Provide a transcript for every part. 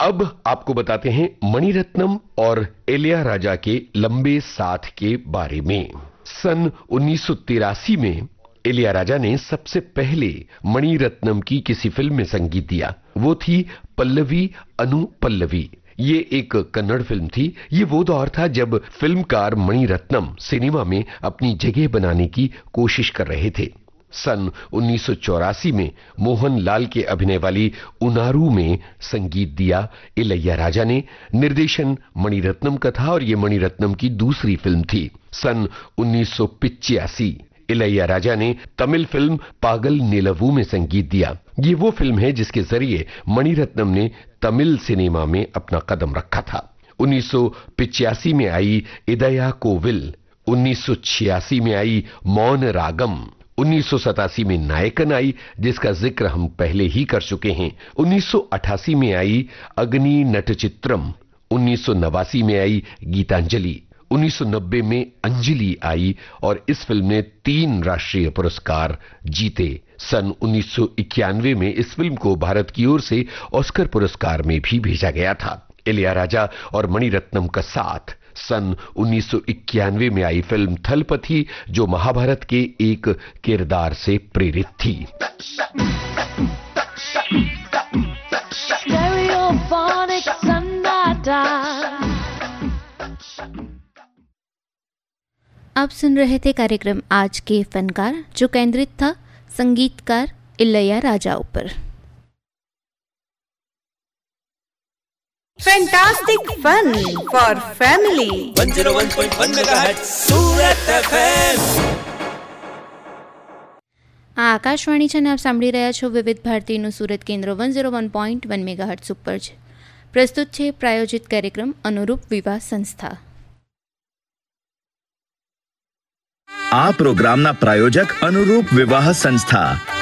अब आपको बताते हैं मणिरत्नम और इलैयाराजा के लंबे साथ के बारे में। सन 1983 में इलैयाराजा ने सबसे पहले मणिरत्नम की किसी फिल्म में संगीत दिया। वो थी पल्लवी अनुपल्लवी। ये एक कन्नड़ फिल्म थी। ये वो दौर था जब फिल्मकार मणिरत्नम सिनेमा में अपनी जगह बनाने की कोशिश कर रहे थे। सन 1984 में मोहन लाल के अभिनय वाली उनारू में संगीत दिया इलैयाराजा ने। निर्देशन मणिरत्नम का था और ये मणिरत्नम की दूसरी फिल्म थी। सन 1985 इलैयाराजा ने तमिल फिल्म पागल निलवू में संगीत दिया। ये वो फिल्म है जिसके जरिए मणिरत्नम ने तमिल सिनेमा में अपना कदम रखा था। 1985 में आई इदया कोविल, 1986 में आई मौन रागम, 1987 में नायकन आई जिसका जिक्र हम पहले ही कर चुके हैं। 1988 में आई अग्नि नटचित्रम, 1989 में आई गीतांजलि, 1990 में अंजलि आई और इस फिल्म ने 3 राष्ट्रीय पुरस्कार जीते। सन 1991 में इस फिल्म को भारत की ओर से ऑस्कर पुरस्कार में भी भेजा गया था। इलैयाराजा और मणिरत्नम का साथ सन 1991 में आई फिल्म थलपति, जो महाभारत के एक किरदार से प्रेरित थी। आप सुन रहे थे कार्यक्रम आज के फनकार, जो केंद्रित था संगीतकार इलैयाराजा ऊपर। Fantastic fun for family 101.1 megahertz Surat FM। આ આકાશવાણી છે ને આપ સાંભળી રહ્યા છો વિવિધ ભારતીનું સુરત કેન્દ્ર 101.1 મેગાહર્ટ્ઝ ઉપર છે। પ્રસ્તુત છે પ્રાયોજિત કાર્યક્રમ અનુરૂપ વિવાહ સંસ્થા। આ પ્રોગ્રામના પ્રાયોજક અનુરૂપ વિવાહ સંસ્થા।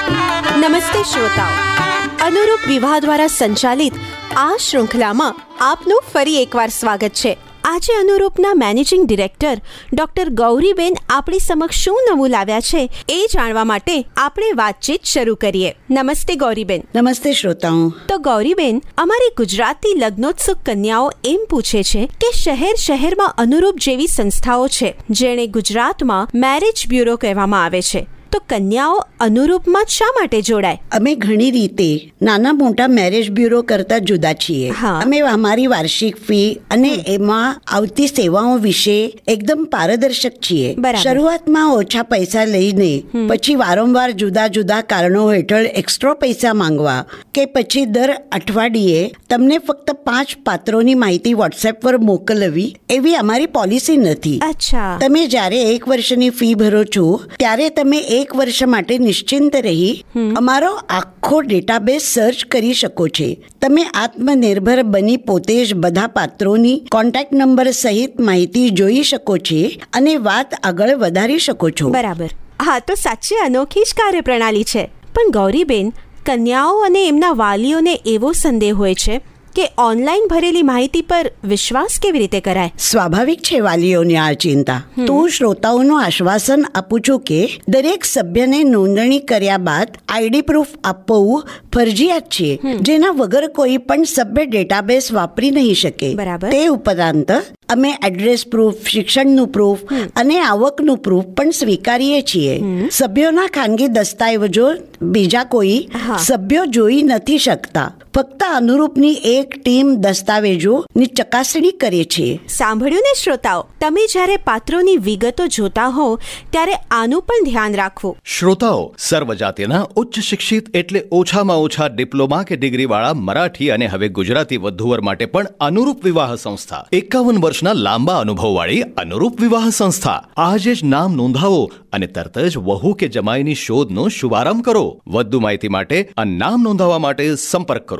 નમસ્તે શ્રોતાઓ, અનુરૂપ વિવાહ દ્વારા સંચાલિત આ શૃંખલામાં આપનું ફરી એકવાર સ્વાગત છે। આજે અનુરૂપના મેનેજિંગ ડિરેક્ટર ડોક્ટર ગૌરીબેન આપણી સમક્ષ શું નવું લાવ્યા છે એ જાણવા માટે આપણે વાતચીત શરૂ કરીએ। નમસ્તે ગૌરીબેન। નમસ્તે શ્રોતાઓ। તો ગૌરીબેન, અમારી ગુજરાતી લગ્નોત્સુક કન્યાઓ એમ પૂછે છે કે શહેર શહેરમાં અનુરૂપ જેવી સંસ્થાઓ છે જેને ગુજરાતમાં મેરેજ બ્યુરો કહેવામાં આવે છે, તો કન્યાઓ અનુરૂપમાં શા માટે જોડાય? અમે ઘણી રીતે નાના મોટા મેરેજ બ્યુરો કરતા જુદા છીએ। અમે અમારી વાર્ષિક ફી અને એમાં આવતી સેવાઓ વિશે એકદમ પારદર્શક છીએ। શરૂઆતમાં ઓછા પૈસા લઈને પછી વારંવાર જુદા જુદા કારણો હેઠળ એક્સ્ટ્રા પૈસા માંગવા કે પછી દર અઠવાડિયે તમને ફક્ત 5 પાત્રોની માહિતી વોટ્સએપ પર મોકલવી એવી અમારી પોલિસી નથી। તમે જ્યારે 1 વર્ષની ફી ભરો છો ત્યારે તમે 1 વર્ષ માટે નિશ્ચિંત રહી અમારો આખો ડેટાબેઝ સર્ચ કરી શકો છો। તમે આત્મનિર્ભર બની પોતે જ બધા પાત્રોની કોન્ટેક્ટ નંબર સહિત માહિતી જોઈ શકો છો અને વાત આગળ વધારી શકો છો। બરાબર। હા, તો સાચી અનોખી જ કાર્યપ્રણાલી છે। પણ ગૌરીબેન, કન્યાઓ અને એમના વાલીઓને એવો સંદેહ હોય છે કે ઓનલાઈન ભરેલી માહિતી પર વિશ્વાસ કેવી રીતે કરાય? સ્વાભાવિક છે વાલીઓની આ ચિંતા। તો હું શ્રોતાઓનું આશ્વાસન આપું છું કે દરેક સભ્યને નોંધણી કર્યા બાદ આઈડી પ્રૂફ આપવું ફરજિયાત છે, જેના વગર કોઈ પણ સભ્ય ડેટાબેઝ વાપરી નહીં શકે। તે ઉપરાંત અમે એડ્રેસ પ્રૂફ, શિક્ષણનું પ્રૂફ અને આવકનું પ્રૂફ પણ સ્વીકારીએ છીએ। સભ્યોના ખાનગી દસ્તાવેજો બીજા કોઈ સભ્યો જોઈ નથી શકતા। ફક્ત અનુરૂપની એક ટીમ દસ્તાવેજોની ચકાસણી કરે છે। સાંભળ્યું ને શ્રોતાઓ, તમે જ્યારે પાત્રોની વિગતો જોતા હો ત્યારે આનું પણ ધ્યાન રાખવું। શ્રોતાઓ, સર્વજાતિના ઉચ્ચ શિક્ષિત એટલે ઓછામાં ઓછા ડિપ્લોમા કે ડિગ્રી વાળા મરાઠી અને હવે ગુજરાતી વધુવર માટે પણ અનુરૂપ વિવાહ સંસ્થા, 51 વર્ષના લાંબા અનુભવવાળી અનુરૂપ વિવાહ સંસ્થા। આજે જ નામ નોંધાવો અને તરત જ વહુ કે જમાઈની શોધનો શુભારંભ કરો। વધુ માહિતી માટે અને નામ નોંધાવવા માટે સંપર્ક કરો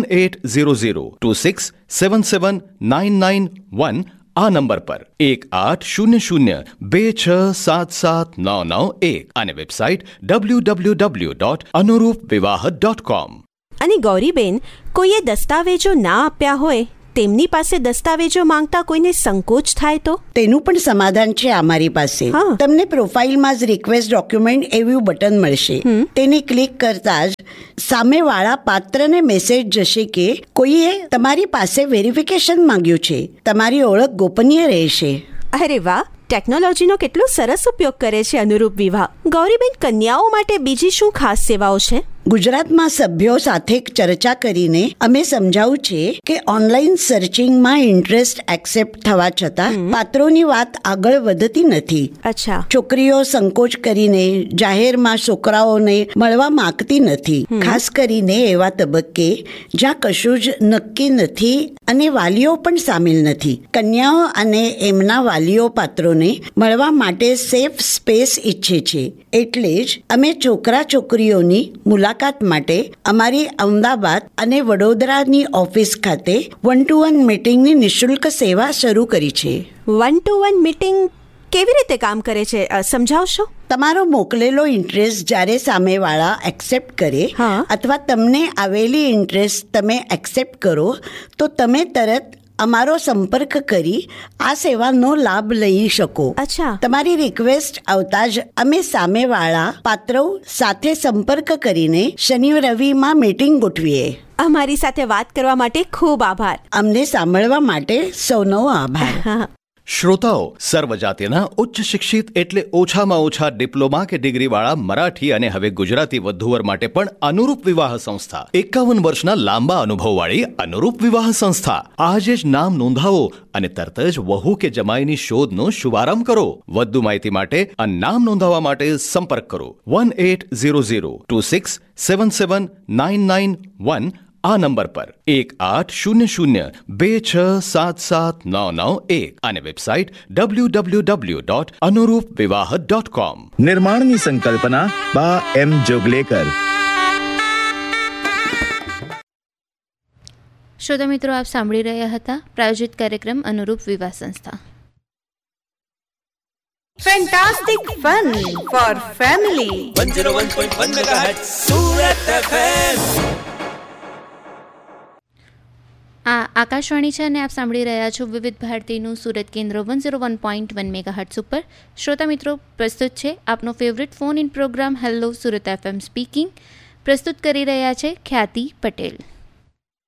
180026779991 આ નંબર પર 180026779991 અને વેબસાઇટ www.anurupvivaha.com। અને ગૌરીબેન, કોઈએ દસ્તાવેજો ના આપ્યા હોય તેમની પાસે દસ્તાવેજો માંગતા કોઈને સંકોચ થાય તો? તેનું પણ સમાધાન છે અમારી પાસે. તમને પ્રોફાઇલમાં જ રિક્વેસ્ટ ડોક્યુમેન્ટ એવું બટન મળશે. તેને ક્લિક કરતા જ સામેવાળા પાત્રને મેસેજ જશે કે કોઈએ તમારી પાસે વેરિફિકેશન માંગ્યું છે. તમારી ઓળખ ગોપનીય રહેશે. અરે વાહ, ટેકનોલોજીનો કેટલો સરસ ઉપયોગ કરે છે અનુરૂપ વિવાહ. ગૌરીબેન, કન્યાઓ માટે બીજી શું ખાસ સેવાઓ છે? ગુજરાતમાં સભ્યો સાથે ચર્ચા કરીને અમે સમજાવું છે કે ઓનલાઈન સર્ચિંગમાં ઇન્ટરેસ્ટ એક્સેપ્ટ થવા છતાં પાત્રોની વાત આગળ વધતી નથી. અચ્છા. છોકરીઓ સંકોચ કરીને જાહેરમાં છોકરાઓને મળવા માંગતી નથી, ખાસ કરીને એવા તબક્કે જ્યાં કશું જ નક્કી નથી અને વાલીઓ પણ સામેલ નથી. કન્યાઓ અને એમના વાલીઓ પાત્રોને મળવા માટે સેફ સ્પેસ ઈચ્છે છે. એટલે જ અમે છોકરા છોકરીઓની મુલાકાત માટે અમારી અમદાવાદ અને વડોદરાની ઓફિસ ખાતે 1-to-1 મીટિંગની નિઃશુલ્ક સેવા શરૂ કરી છે. 1-to-1 મીટિંગ કેવી રીતે કામ કરે છે, સમજાવશો? તમારો મોકલેલો ઇન્ટરેસ્ટ જ્યારે સામેવાળા એક્સેપ્ટ કરે અથવા તમને આવેલી ઇન્ટરેસ્ટ તમે એક્સેપ્ટ કરો તો તમે તરત અમારો સંપર્ક કરી આ સેવાનો લાભ લઈ શકો. અચ્છા. તમારી રિક્વેસ્ટ આવતા જ અમે સામેવાળા પાત્રો સાથે સંપર્ક કરીને શનિ રવિમાં મીટિંગ ગોઠવીએ. અમારી સાથે વાત કરવા માટે ખૂબ આભાર. અમને સાંભળવા માટે સૌનો આભાર. શ્રોતાઓ, સર્વજાતિના ઉચ્ચ શિક્ષિત એટલે ઓછામાં ઓછા ડિપ્લોમા કે ડિગ્રીવાળા મરાઠી અને હવે ગુજરાતી વધુવર માટે પણ અનુરૂપ વિવાહ સંસ્થા 51 વર્ષના લાંબા અનુભવવાળી અનુરૂપ વિવાહ સંસ્થા. આજે જ નામ નોંધાવો અને તરત જ વહુ કે જમાઈની શોધનો શુભારંભ કરો. વધુ માહિતી માટે અને નામ નોંધાવવા માટે સંપર્ક કરો 180026779991 આ નંબર પર 180026779991 અને વેબસાઇટ www.anurupvivaha.com. નિર્માણની સંકલ્પના બા એમ જોગલેકર. શ્રોતા મિત્રો, આપ સાંભળી રહ્યા હતા પ્રાયોજિત કાર્યક્રમ અનુરૂપ વિવાહ સંસ્થા. Fantastic fun for family. 101.1 MHz Surat FM. આ આકાશવાણી છે અને આપ સાંભળી રહ્યા છો વિવિધ ભારતીનું સુરત કેન્દ્ર 101.1 મેગાહર્ટ્ઝ ઉપર. શ્રોતા મિત્રો, પ્રસ્તુત છે આપનો favourite phone in programme hello Surat FM speaking. પ્રસ્તુત કરી રહ્યા છે ખ્યાતિ પટેલ.